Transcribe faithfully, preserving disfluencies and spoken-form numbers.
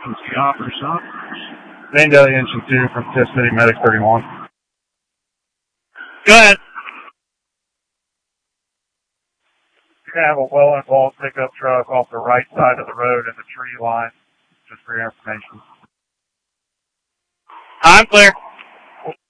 Whiskey Officer Shop. Vandalia Engine two from Tiff City Medic thirty-one. Go ahead. You're going to have a well-involved pickup truck off the right side of the road in the tree line, just for your information. I'm clear.